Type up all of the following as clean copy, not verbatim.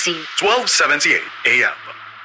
Magazine, 1278 AM.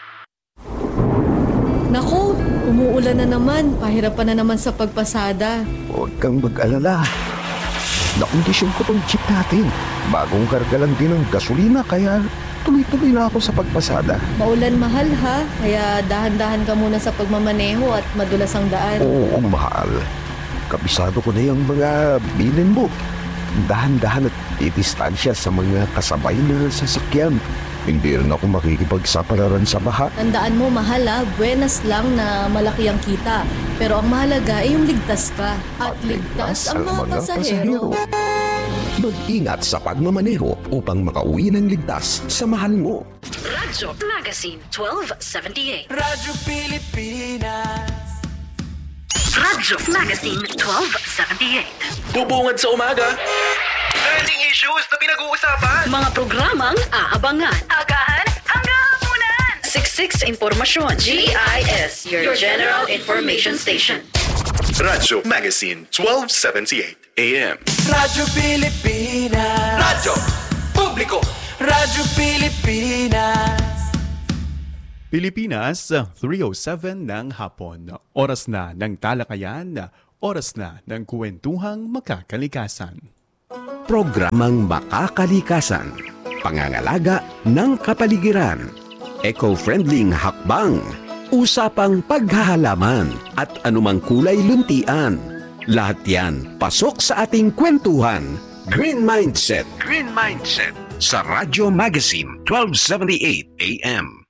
Naku, umuulan na naman. Pahirapan na naman sa pagpasada. Huwag kang mag-alala. Nakondisyon ko tong jeep natin. Bagong karga lang din ng gasolina kaya tuloy-tuloy na ako sa pagpasada. Maulan mahal ha, kaya dahan-dahan ka muna sa pagmamaneho at madulas ang daan. Oo, mahal. Kabisado ko na yung mga bilin mo. Dahan-dahan at didistansya sa mga kasabay na sasakyan. Hindi rin ako makikipagsapalaran sa baha. Tandaan mo mahal ha, buenas lang na malaki ang kita. Pero ang mahalaga ay yung ligtas ka. At ligtas ang mga pasahero. Mag-ingat sa pagmamaneho upang makauwi ng ligtas sa mahal mo. Radyo Magazine, 1278. Radyo Pilipinas. Radyo Magazine 1278. Bubungad sa umaga. Trending issues na pinag-uusapan. Mga programang aabangan. Agahan hanggang hapunan. Siksik sa impormasyon. GIS, your general information station. Radyo Magazine 1278 AM. Radyo Pilipinas. Radyo Publiko. Radyo Pilipinas. Pilipinas, 3:07 ng hapon. Oras na ng talakayan, oras na ng kwentuhang makakalikasan. Programang Makakalikasan, pangangalaga ng kapaligiran, eco-friendly hakbang, usapang paghahalaman at anumang kulay luntian. Lahat yan pasok sa ating kwentuhan. Green Mindset. Green Mindset. Sa Radyo Magazine 1278 AM.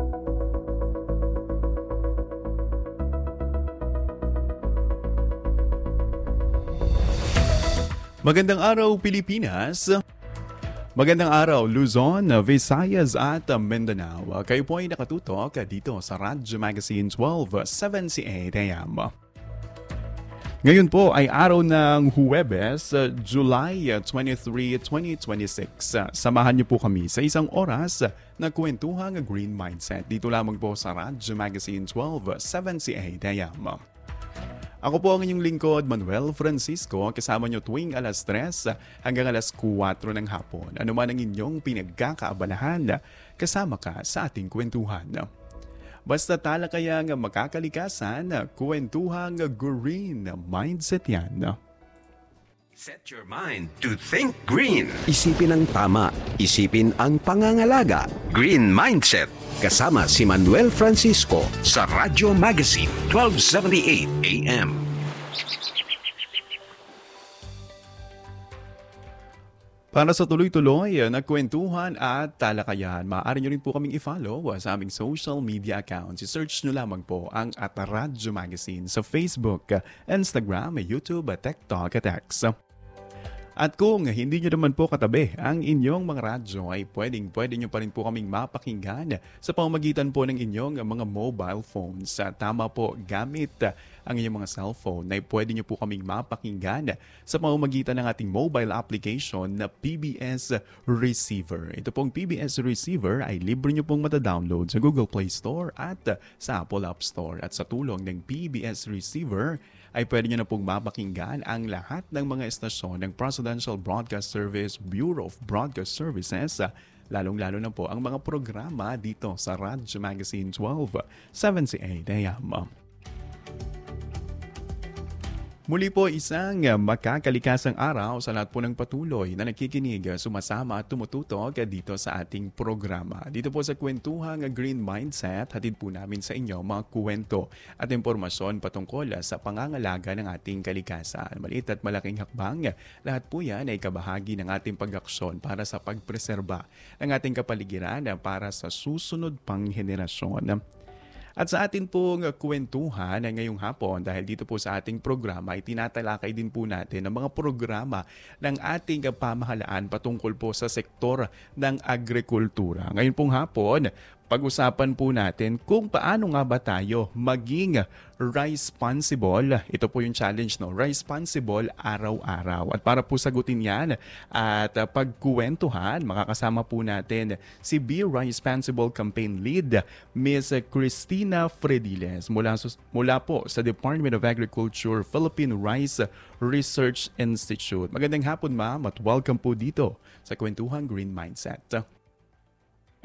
Magandang araw Pilipinas. Magandang araw Luzon, Visayas at Mindanao. Kayo po ay nakatutok dito sa Radyo Magazine 1278 AM. Ngayon po ay araw ng Huwebes, July 23, 2026. Samahan niyo po kami sa isang oras na kwentuhang Green Mindset. Dito lamang po sa Radyo Magazine 1278 AM. Ako po ang inyong lingkod, Manuel Francisco, kasama nyo tuwing alas 3 hanggang alas 4 ng hapon. Ano man ang inyong pinagkakaabalahan, kasama ka sa ating kwentuhan. Basta talakayang makakalikasan, kwentuhang Green Mindset yan. Set your mind to think green. Isipin ang tama. Isipin ang pangangalaga. Green Mindset. Kasama si Manuel Francisco sa Radyo Magazine 1278 AM. Para sa tuloy-tuloy na kwentuhan at talakayan, maaari nyo rin po kaming i-follow sa aming social media accounts. I-search nyo lamang po ang Radyo Magazine sa Facebook, Instagram, YouTube, TikTok at X. At kung hindi nyo naman po katabi ang inyong mga radyo ay pwede nyo pa rin po kaming mapakinggan sa pamamagitan po ng inyong mga mobile phones. Tama po, gamit ang inyong mga cellphone ay pwede nyo po kaming mapakinggan sa pamamagitan ng ating mobile application na PBS Receiver. Ito pong PBS Receiver ay libre nyo pong matadownload sa Google Play Store at sa Apple App Store. At sa tulong ng PBS Receiver ay pwede nyo na pong mapakinggan ang lahat ng mga estasyon ng Presidential Broadcast Service, Bureau of Broadcast Services, lalong-lalo na po ang mga programa dito sa Radyo Magazine 1278 AM. Muli po isang makakalikasang araw sa lahat po ng patuloy na nakikinig, sumasama at tumututok dito sa ating programa. Dito po sa kwentuhang Green Mindset, hatid po namin sa inyo mga kwento at impormasyon patungkol sa pangangalaga ng ating kalikasan. Maliit at malaking hakbang, lahat po yan ay kabahagi ng ating pag-aksyon para sa pagpreserba ng ating kapaligiran para sa susunod pang henerasyon. At sa atin pong kwentuhan ngayong hapon, dahil dito po sa ating programa ay tinatalakay din po natin ang mga programa ng ating pamahalaan patungkol po sa sektor ng agrikultura. Ngayon pong hapon, pag-usapan po natin kung paano nga ba tayo maging responsible. Ito po yung challenge, no? Responsible araw-araw. At para po sagutin yan at pagkuwentuhan, makakasama po natin si Be Responsible Campaign Lead, Ms. Cristina Frediles, mula po sa Department of Agriculture, Philippine Rice Research Institute. Magandang hapon, ma'am, at welcome po dito sa Kwentuhang Green Mindset.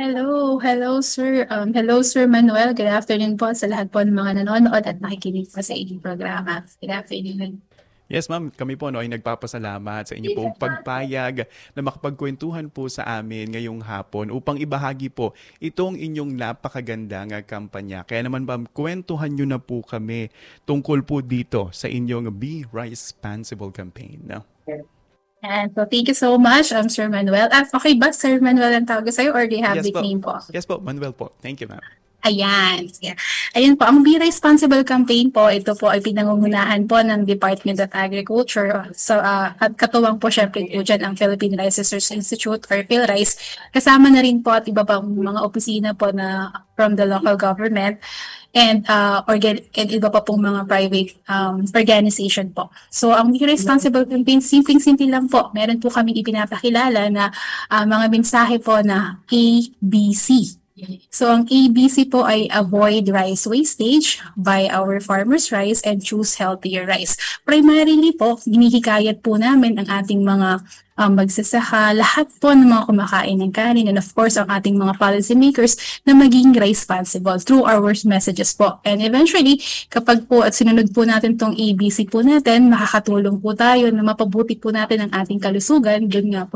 Hello sir. Hello Sir Manuel. Good afternoon po sa lahat po ng mga nanonood at nakikinig po sa inyong programa. Good afternoon. Yes, ma'am. Kami po ay nagpapasalamat sa inyo pong pagpayag na makapagkwentuhan po sa amin ngayong hapon upang ibahagi po itong inyong napakagandang kampanya. Kaya naman, ma'am, kwentuhan nyo na po kami tungkol po dito sa inyong Be Responsible campaign. No? And so thank you so much, Sir Manuel. Okay ba, Sir Manuel ang tawag ko sa'yo or do you have Yes po. nickname po? Yes po, Manuel po. Thank you, ma'am. Ayan. Yeah. Ayun po, ang Be Responsible campaign po, ito po ay pinangungunahan po ng Department of Agriculture. So, at katuwang po syempre po dyan ang Philippine Rice Research Institute or PhilRice. Kasama na rin po at iba pang mga opisina po na from the local government and iba pa pong mga private organization po. So, ang Be Responsible campaign, simpleng-simple lang po. Meron po kami ipinapakilala na mga mensahe po na ABC. So, ang ABC po ay avoid rice wastage, buy our farmers' rice, and choose healthier rice. Primarily po, hinihikayat po namin ang ating mga magsasaka, lahat po ng mga kumakain ng kanin, and of course, ang ating mga policymakers na maging responsible through our messages po. And eventually, kapag po at sinunod po natin tong ABC po natin, makakatulong po tayo na mapabuti po natin ang ating kalusugan, dun nga po